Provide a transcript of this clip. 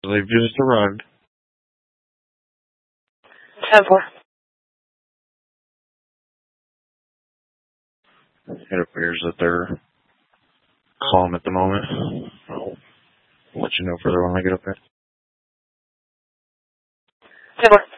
They've just arrived. 10-4. It appears that they're calm at the moment. I'll let you know further when I get up there. 10-4.